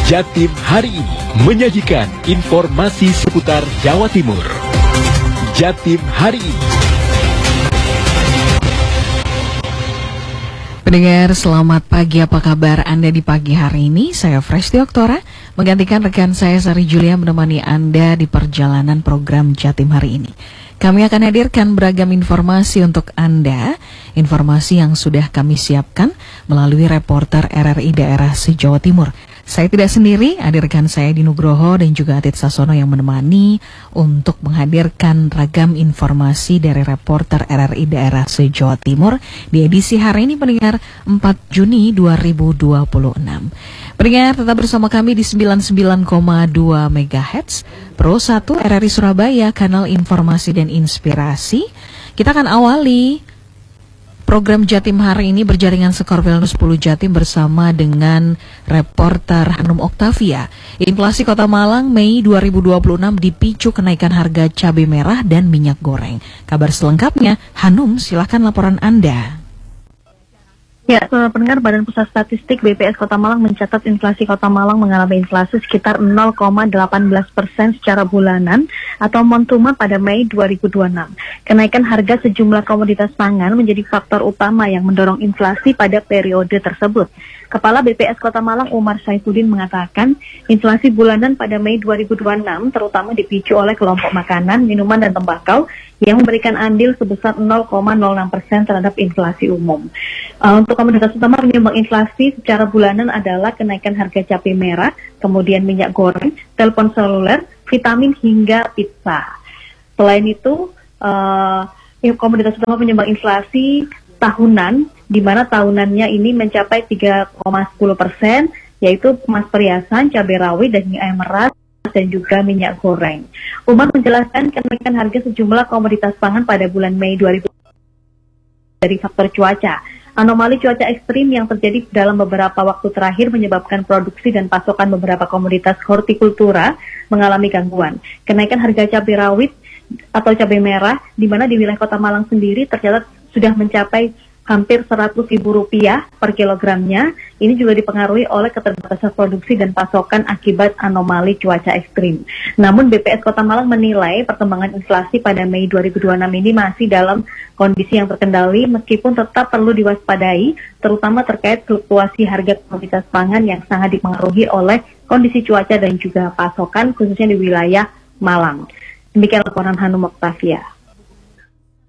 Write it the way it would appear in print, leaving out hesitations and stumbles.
Jatim hari ini menyajikan informasi seputar Jawa Timur. Jatim hari ini. Pendengar, selamat pagi. Apa kabar Anda di pagi hari ini? Saya Fresti Oktora, menggantikan rekan saya Sari Julia menemani Anda di perjalanan program Jatim hari ini. Kami akan hadirkan beragam informasi untuk Anda, informasi yang sudah kami siapkan melalui reporter RRI daerah se-Jawa Timur. Saya tidak sendiri, hadirkan saya di Nugroho dan juga Atit Sasono yang menemani untuk menghadirkan ragam informasi dari reporter RRI daerah se-Jawa Timur di edisi hari ini, pendengar, 4 Juni 2026. Pendengar, tetap bersama kami di 99,2 MHz Pro 1 RRI Surabaya, kanal informasi dan inspirasi. Kita akan awali program Jatim hari ini berjaringan Skor Wellness 10 Jatim bersama dengan reporter Hanum Oktavia. Inflasi Kota Malang Mei 2026 dipicu kenaikan harga cabai merah dan minyak goreng. Kabar selengkapnya, Hanum, silakan laporan Anda. Ya, pendengar, Badan Pusat Statistik BPS Kota Malang mencatat inflasi Kota Malang mengalami inflasi sekitar 0,18% secara bulanan atau month-to-month pada Mei 2026. Kenaikan harga sejumlah komoditas pangan menjadi faktor utama yang mendorong inflasi pada periode tersebut. Kepala BPS Kota Malang Umar Saifuddin mengatakan, inflasi bulanan pada Mei 2026 terutama dipicu oleh kelompok makanan, minuman, dan tembakau yang memberikan andil sebesar 0,06% terhadap inflasi umum. Untuk komoditas utama penyumbang inflasi secara bulanan adalah kenaikan harga cabai merah, kemudian minyak goreng, telepon seluler, vitamin hingga pizza. Selain itu, komoditas utama penyumbang inflasi tahunan, di mana tahunannya ini mencapai 3,10%, yaitu emas perhiasan, cabai rawit, daging ayam merah, dan juga minyak goreng. Umar menjelaskan kenaikan harga sejumlah komoditas pangan pada bulan Mei 2020 dari faktor cuaca. Anomali cuaca ekstrim yang terjadi dalam beberapa waktu terakhir menyebabkan produksi dan pasokan beberapa komoditas hortikultura mengalami gangguan. Kenaikan harga cabai rawit atau cabai merah, di mana di wilayah Kota Malang sendiri tercatat sudah mencapai hampir Rp100.000 per kilogramnya. Ini juga dipengaruhi oleh keterbatasan produksi dan pasokan akibat anomali cuaca ekstrim. Namun BPS Kota Malang menilai perkembangan inflasi pada Mei 2026 ini masih dalam kondisi yang terkendali, meskipun tetap perlu diwaspadai, terutama terkait fluktuasi harga komoditas pangan yang sangat dipengaruhi oleh kondisi cuaca dan juga pasokan, khususnya di wilayah Malang. Demikian laporan Hanum Oktavia.